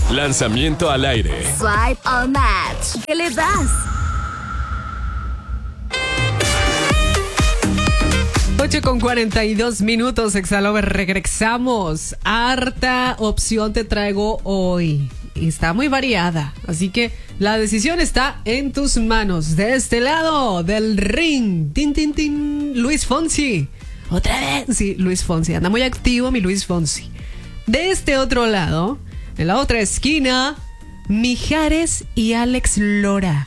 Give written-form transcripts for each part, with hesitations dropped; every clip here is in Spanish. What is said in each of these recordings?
Lanzamiento al aire. Swipe or match. ¿Qué le das? 8:42, Exalover, regresamos. Harta opción te traigo hoy. Y está muy variada, así que la decisión está en tus manos. De este lado del ring, tin, tin, tin, Luis Fonsi. Otra vez, sí, Luis Fonsi. Anda muy activo mi Luis Fonsi. De este otro lado, en la otra esquina, Mijares y Alex Lora.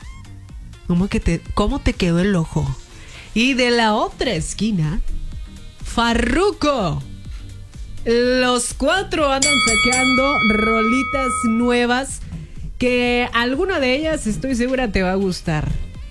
¿Cómo te quedó el ojo? Y de la otra esquina, Farruko. Los cuatro andan sacando rolitas nuevas que alguna de ellas estoy segura te va a gustar.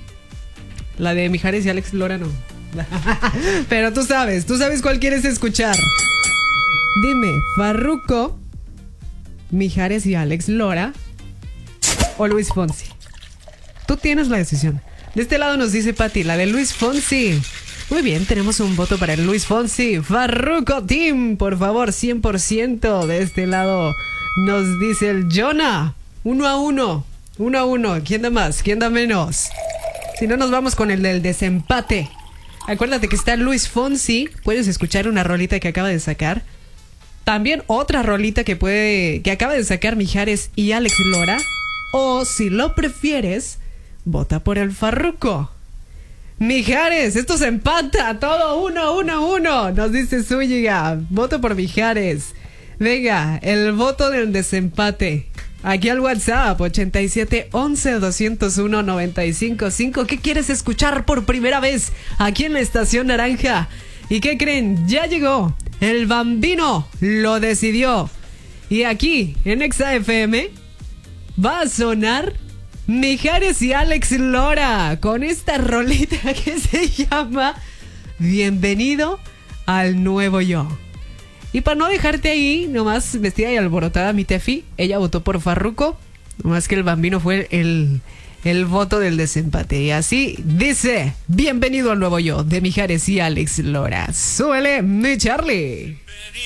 La de Mijares y Alex Lora no. Pero tú sabes cuál quieres escuchar. Dime, Farruko, Mijares y Alex Lora o Luis Fonsi. Tú tienes la decisión. De este lado nos dice Pati, la de Luis Fonsi. Muy bien, tenemos un voto para el Luis Fonsi. Farruko Team, por favor, 100%. De este lado nos dice el Jonah. 1-1. ¿Quién da más? ¿Quién da menos? Si no, nos vamos con el del desempate. Acuérdate que está Luis Fonsi. Puedes escuchar una rolita que acaba de sacar. También otra rolita que acaba de sacar Mijares y Alex Lora. O si lo prefieres, vota por el Farruko. Mijares, esto se empata, todo 1-1. Nos dice Zúñiga, voto por Mijares. Venga, el voto del desempate. Aquí al WhatsApp, 87 11 201 955. ¿Qué quieres escuchar por primera vez aquí en la Estación Naranja? ¿Y qué creen? Ya llegó. El Bambino lo decidió. Y aquí, en Exa FM, va a sonar Mijares y Alex Lora con esta rolita que se llama Bienvenido al Nuevo Yo. Y para no dejarte ahí, nomás vestida y alborotada mi Tefi, ella votó por Farruko, nomás que el Bambino fue el voto del desempate. Y así dice, Bienvenido al Nuevo Yo, de Mijares y Alex Lora. Súbele, mi Charlie.